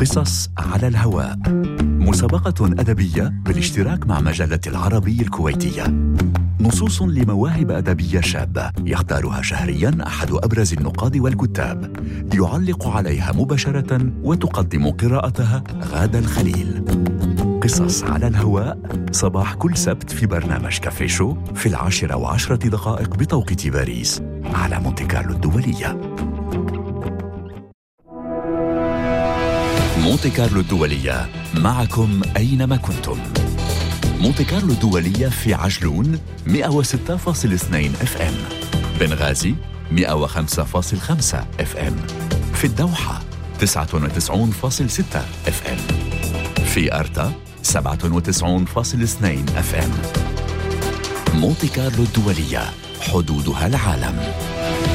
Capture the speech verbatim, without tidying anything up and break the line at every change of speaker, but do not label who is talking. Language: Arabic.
قصص على الهواء، مسابقة أدبية بالاشتراك مع مجلة العربي الكويتية. نصوص لمواهب أدبية شابة يختارها شهرياً أحد أبرز النقاد والكتاب، يعلق عليها مباشرة وتقدم قراءتها غادة الخليل. قصص على الهواء صباح كل سبت في برنامج كافي شو في العاشرة وعشرة دقائق بتوقيت باريس على مونتي كارلو الدولية. مونتي كارلو الدولية، معكم أينما كنتم. مونتي كارلو الدولية في عجلون مئة وستة فاصلة اثنين اف ام، بنغازي مئة وخمسة فاصلة خمسة اف ام، في الدوحة تسعة وتسعين فاصلة ستة اف ام، في أرتا سبعة وتسعين فاصلة اثنين اف ام. مونتي كارلو الدولية، حدودها العالم.